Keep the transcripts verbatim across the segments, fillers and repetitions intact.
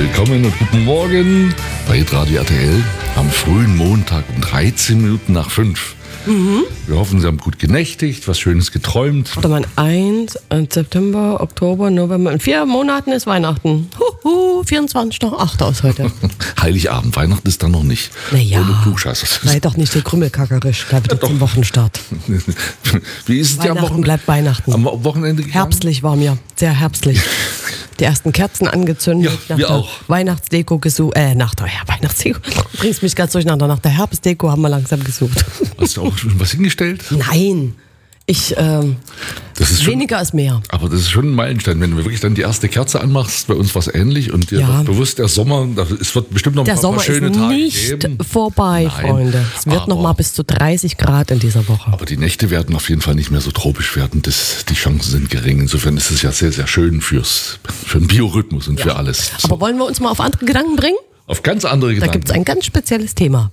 willkommen und guten Morgen bei Radio R T L am frühen Montag um dreizehn Minuten nach fünf. Mhm. Wir hoffen, Sie haben gut genächtigt, was Schönes geträumt. Warte mal, eins, September, Oktober, November. In vier Monaten ist Weihnachten. Huhu, vierundzwanzigster achter ist heute. Heiligabend, Weihnachten ist dann noch nicht. Naja, ohne Klugscheißer. sei doch nicht so krümmelkackerisch, da wird ja, zum Wochenstart. Wie ist es dir am Wochenende? Bleibt Weihnachten. Am Wochenende gegangen? Herbstlich war mir, sehr herbstlich. Die ersten Kerzen angezündet. Ja, nach wir der auch. Weihnachtsdeko gesucht. Äh, nach der ja, Weihnachtsdeko. Du bringst mich ganz durcheinander. Nach der Herbstdeko haben wir langsam gesucht. Hast du auch schon was hingestellt? Nein. Ich, ähm, das ist schon, weniger ist mehr. Aber das ist schon ein Meilenstein, wenn du wirklich dann die erste Kerze anmachst, bei uns was ähnlich und dir Ja. wird bewusst, der Sommer, es wird bestimmt noch ein Der paar, Sommer paar schöne ist Tage nicht geben. vorbei, Nein, Freunde. Es wird aber- noch mal bis zu dreißig Grad in dieser Woche. Aber die Nächte werden auf jeden Fall nicht mehr so tropisch werden. Das, die Chancen sind gering. Insofern ist es ja sehr, sehr schön fürs, für den Biorhythmus und für alles. So, Aber wollen wir uns mal auf andere Gedanken bringen? auf ganz andere Da Gedanken. gibt es ein ganz spezielles Thema.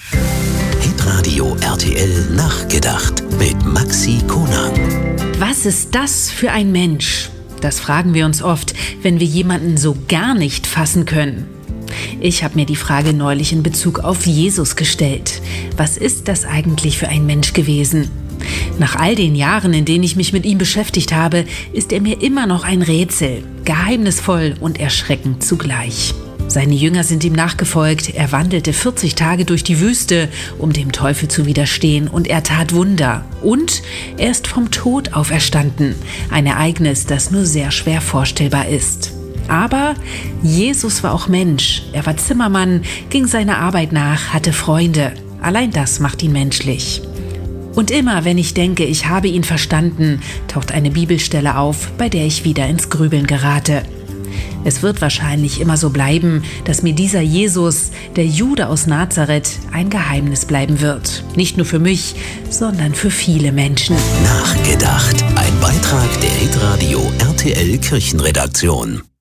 Hitradio R T L Nachgedacht mit Maxi Konag. Was ist das für ein Mensch? Das fragen wir uns oft, wenn wir jemanden so gar nicht fassen können. Ich habe mir die Frage neulich in Bezug auf Jesus gestellt. Was ist das eigentlich für ein Mensch gewesen? Nach all den Jahren, in denen ich mich mit ihm beschäftigt habe, ist er mir immer noch ein Rätsel, geheimnisvoll und erschreckend zugleich. Seine Jünger sind ihm nachgefolgt, er wandelte vierzig Tage durch die Wüste, um dem Teufel zu widerstehen, und er tat Wunder. Und er ist vom Tod auferstanden, ein Ereignis, das nur sehr schwer vorstellbar ist. Aber Jesus war auch Mensch, er war Zimmermann, ging seiner Arbeit nach, hatte Freunde. Allein das macht ihn menschlich. Und immer, wenn ich denke, ich habe ihn verstanden, taucht eine Bibelstelle auf, bei der ich wieder ins Grübeln gerate. Es wird wahrscheinlich immer so bleiben, dass mir dieser Jesus, der Jude aus Nazareth, ein Geheimnis bleiben wird. Nicht nur für mich, sondern für viele Menschen. Nachgedacht. Ein Beitrag der Hitradio R T L Kirchenredaktion.